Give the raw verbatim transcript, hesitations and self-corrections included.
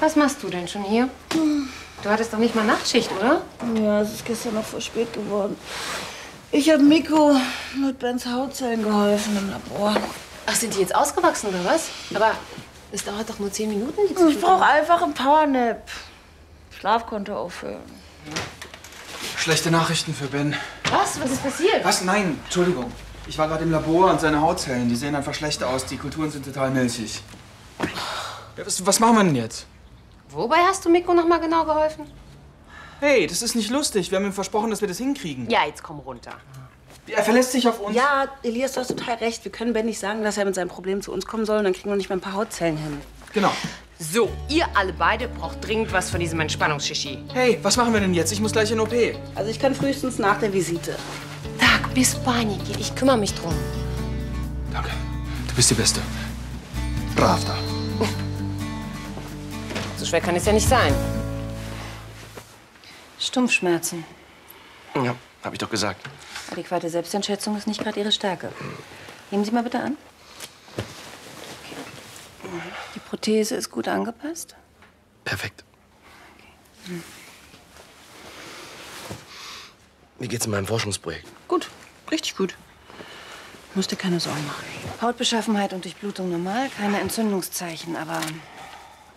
Was machst du denn schon hier? Du hattest doch nicht mal Nachtschicht, oder? Ja, es ist gestern noch voll spät geworden. Ich habe Miko mit Bens Hautzellen geholfen im Labor. Ach, sind die jetzt ausgewachsen, oder was? Aber es dauert doch nur zehn Minuten, die zu Ich brauche einfach einen Powernap. Schlaf konnte aufhören. Schlechte Nachrichten für Ben. Was? Was ist passiert? Was? Nein, Entschuldigung. Ich war gerade im Labor und seine Hautzellen, die sehen einfach schlecht aus. Die Kulturen sind total milchig. Ja, was, was machen wir denn jetzt? Wobei hast du Miko noch mal genau geholfen? Hey, das ist nicht lustig. Wir haben ihm versprochen, dass wir das hinkriegen. Ja, jetzt komm runter. Er verlässt sich auf uns. Ja, Elias, du hast total recht. Wir können Ben nicht sagen, dass er mit seinem Problem zu uns kommen soll. Und dann kriegen wir nicht mal ein paar Hautzellen hin. Genau. So, ihr alle beide braucht dringend was von diesem Entspannungsschischi. Hey, was machen wir denn jetzt? Ich muss gleich in O P. Also ich kann frühestens nach der Visite. Tag, bis Panik geht. Ich kümmere mich drum. Danke. Du bist die Beste. Pravda. So schwer kann es ja nicht sein. Stumpfschmerzen. Ja, hab ich doch gesagt. Adäquate Selbsteinschätzung ist nicht gerade Ihre Stärke. Nehmen Sie mal bitte an. Die Prothese ist gut angepasst? Perfekt. Wie geht's in meinem Forschungsprojekt? Gut, richtig gut. Musst dir keine Sorgen machen. Hautbeschaffenheit und Durchblutung normal, keine Entzündungszeichen, aber